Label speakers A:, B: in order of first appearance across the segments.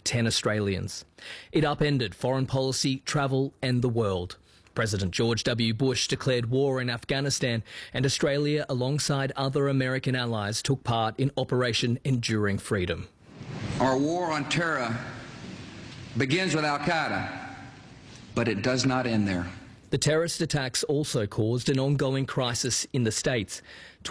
A: 10 Australians. It upended foreign policy, travel and the world. President George W. Bush declared war in Afghanistan, and Australia, alongside other American allies, took part in Operation Enduring Freedom.
B: Our war on terror begins with Al-Qaeda, but it does not end there.
A: The terrorist attacks also caused an ongoing crisis in the States.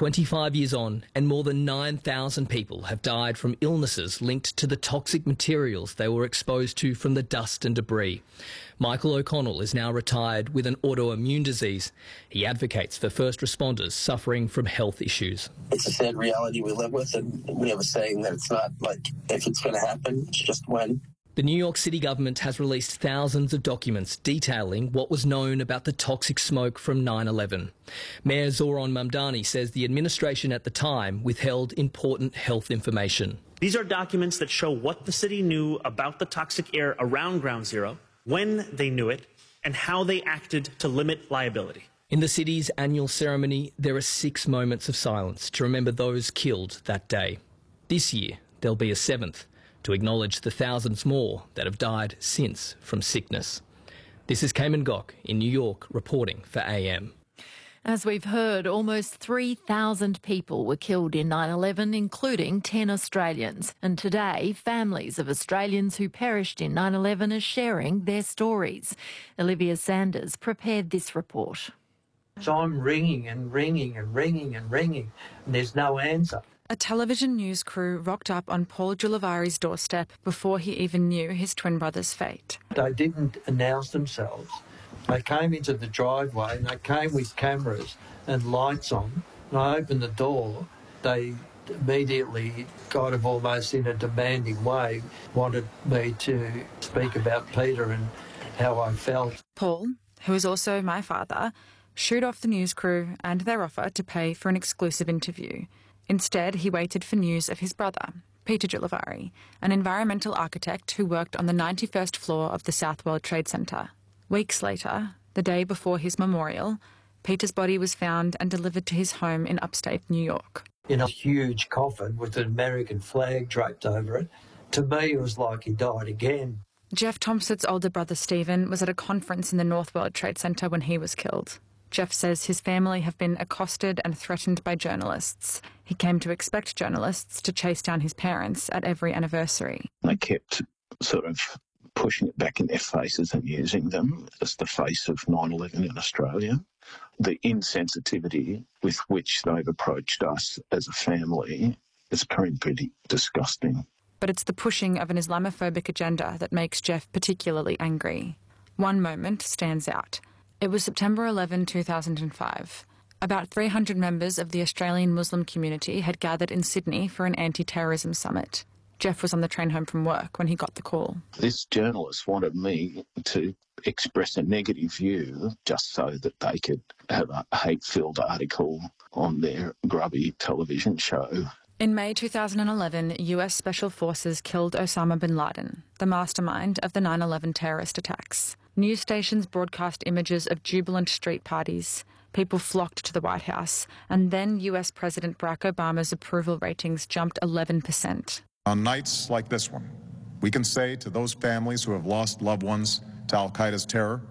A: 25 years on, and more than 9,000 people have died from illnesses linked to the toxic materials they were exposed to from the dust and debris. Michael O'Connell is now retired with an autoimmune disease. He advocates for first responders suffering from health issues.
C: It's a sad reality we live with, and we have a saying that it's not like if it's going to happen, it's just when.
A: The New York City government has released thousands of documents detailing what was known about the toxic smoke from 9/11. Mayor Zoran Mamdani says the administration at the time withheld important health information.
D: These are documents that show what the city knew about the toxic air around Ground Zero, when they knew it, and how they acted to limit liability.
A: In the city's annual ceremony, there are 6 moments of silence to remember those killed that day. This year, there'll be a 7th, to acknowledge the thousands more that have died since from sickness. This is Cayman Gok in New York reporting for AM.
E: As we've heard, almost 3,000 people were killed in 9/11, including 10 Australians. And today, families of Australians who perished in 9/11 are sharing their stories. Olivia Sanders prepared this report.
F: So I'm ringing and ringing and ringing and ringing, and there's no answer.
G: A television news crew rocked up on Paul Giulivari's doorstep before he even knew his twin brother's fate.
F: They didn't announce themselves. They came into the driveway and they came with cameras and lights on. And I opened the door. They immediately, kind of almost in a demanding way, wanted me to speak about Peter and how I felt.
G: Paul, who is also my father, shooed off the news crew and their offer to pay for an exclusive interview. Instead, he waited for news of his brother, Peter Giulivari, an environmental architect who worked on the 91st floor of the South World Trade Center. Weeks later, the day before his memorial, Peter's body was found and delivered to his home in upstate New York.
F: In a huge coffin with an American flag draped over it. To me, it was like he died again.
G: Jeff Thompson's older brother Stephen was at a conference in the North World Trade Center when he was killed. Jeff says his family have been accosted and threatened by journalists. He came to expect journalists to chase down his parents at every anniversary.
H: They kept sort of pushing it back in their faces and using them as the face of 9/11 in Australia. The insensitivity with which they've approached us as a family is pretty disgusting.
G: But it's the pushing of an Islamophobic agenda that makes Jeff particularly angry. One moment stands out. It was September 11, 2005. About 300 members of the Australian Muslim community had gathered in Sydney for an anti-terrorism summit. Jeff was on the train home from work when he got the call.
H: This journalist wanted me to express a negative view just so that they could have a hate-filled article on their grubby television show.
G: In May 2011, US Special Forces killed Osama bin Laden, the mastermind of the 9/11 terrorist attacks. News stations broadcast images of jubilant street parties. People flocked to the White House, and then US President Barack Obama's approval ratings jumped 11%.
I: On nights like this one, we can say to those families who have lost loved ones to al-Qaeda's terror,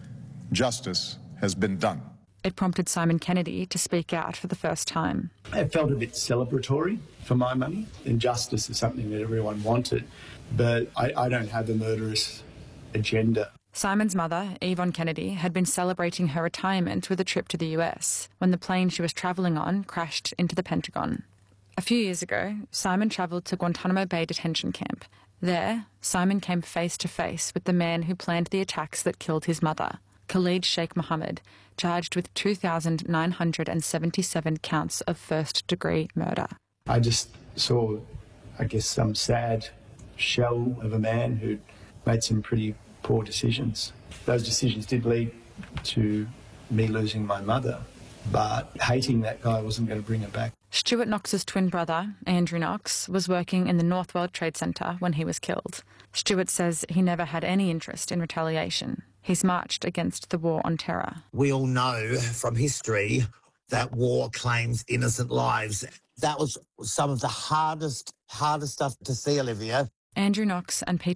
I: justice has been done.
G: It prompted Simon Kennedy to speak out for the first time.
J: It felt a bit celebratory for my money, and justice is something that everyone wanted, but I don't have a murderous agenda.
G: Simon's mother, Yvonne Kennedy, had been celebrating her retirement with a trip to the US when the plane she was travelling on crashed into the Pentagon. A few years ago, Simon travelled to Guantanamo Bay detention camp. There, Simon came face to face with the man who planned the attacks that killed his mother, Khalid Sheikh Mohammed, charged with 2,977 counts of first-degree murder.
J: I just saw, some sad shell of a man who'd made some pretty poor decisions. Those decisions did lead to me losing my mother, but hating that guy wasn't going to bring her back.
G: Stuart Knox's twin brother, Andrew Knox, was working in the North World Trade Center when he was killed. Stuart says he never had any interest in retaliation. He's marched against the war on terror.
K: We all know from history that war claims innocent lives. That was some of the hardest stuff to see, Olivia.
G: Andrew Knox and Peter